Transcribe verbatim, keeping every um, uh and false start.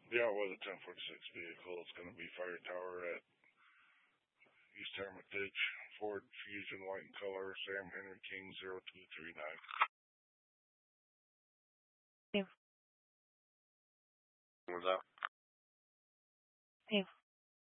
Yeah, it was a ten forty-six vehicle. It's going to be fire tower at East Hermitage, Ford Fusion, white in color, Sam Henry King zero two three nine. What's up? Hey.